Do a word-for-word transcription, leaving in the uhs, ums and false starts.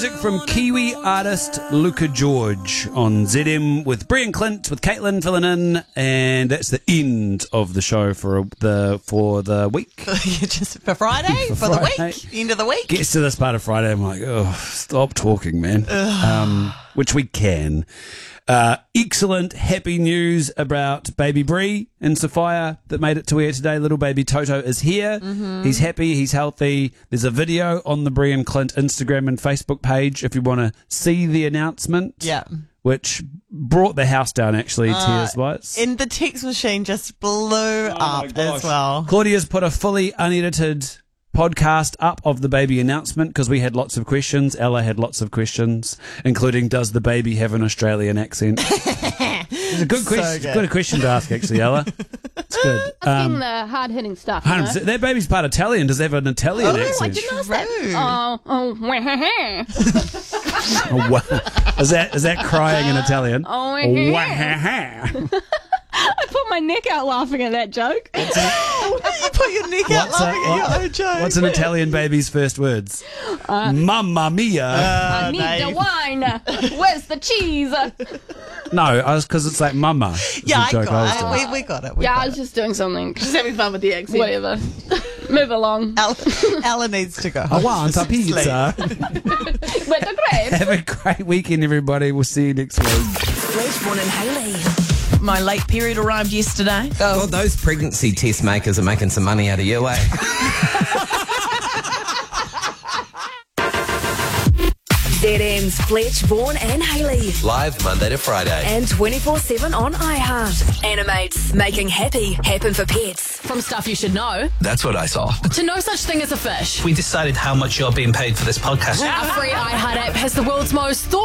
Music from Kiwi artist Luca George on Z M with Brian Clint, with Caitlin filling in, and that's the end of the show for the for the week. Just for Friday, For for, the Friday. week, end of the week. Gets to this part of Friday, I'm like, oh, stop talking, man. Um, which we can. Uh, excellent, happy news about baby Bree and Sophia that made it to air today. Little baby Toto is here. Mm-hmm. He's happy, he's healthy. There's a video on the Bree and Clint Instagram and Facebook page if you want to see the announcement. Yeah. Which brought the house down, actually, Uh, tears-wise. And the text machine just blew up as well. Claudia's put a fully unedited podcast up of the baby announcement because we had lots of questions. Ella had lots of questions, including, does the baby have an Australian accent? It's a good So question. good. Good question to ask, actually, Ella. It's good. Asking Um, the hard-hitting stuff. You know? that baby's part Italian. Does it have an Italian Oh, I accent? Didn't ask that. True. Oh, oh, Oh, wow. Is that is that crying in Italian? Oh, Wah-ha-ha. I put my neck out laughing at that joke. You put your neck out What's a- laughing at your own joke. What's an Italian baby's first words? Mamma mia. Uh, I need babe. the wine. Where's the cheese? no, I was because it's like mama. is Yeah, the I joke I was got doing. it. We, we got it. We Yeah, got I was it. just doing something. Just having fun with the accent. Whatever. Move along. Ella, Ella needs to go I home. want a pizza. With the grapes. Have a great weekend, everybody. We'll see you next week. Flashborn and Hayley. My late period arrived yesterday. Well, those pregnancy test makers are making some money out of you, eh? Z M's Fletch, Vaughan and Hayley. Live Monday to Friday. And twenty-four seven on iHeart. Animates. Making happy happen for pets. From stuff you should know That's what I saw. to no such thing as a fish. We decided how much you're being paid for this podcast. Our free iHeart app has the world's most thought